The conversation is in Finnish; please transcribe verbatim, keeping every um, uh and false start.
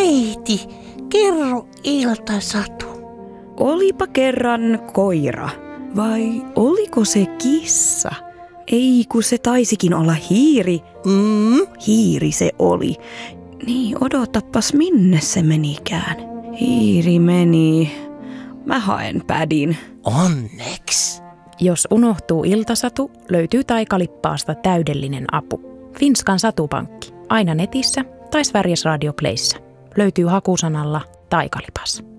neiti, kerro iltasatu. Olipa kerran koira, vai oliko se kissa? Ei, kun se taisikin olla hiiri. Mm? Hiiri se oli. Niin, odotapas minne se menikään. Hiiri meni. Mä haen pädin. Onneks. Jos unohtuu iltasatu, löytyy Taikalippaasta täydellinen apu. Finskan satupankki. Aina netissä tai Sveriges Radio Playssä. Löytyy hakusanalla Taikalipas.